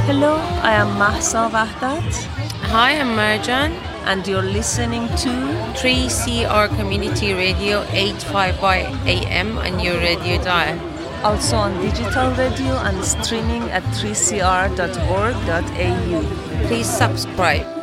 Hello, I am Mahsa Wahdat, Hi, I'm Marjan. and you're listening to 3CR Community Radio 855 AM on your radio dial. also on digital radio and streaming at 3cr.org.au. Please subscribe.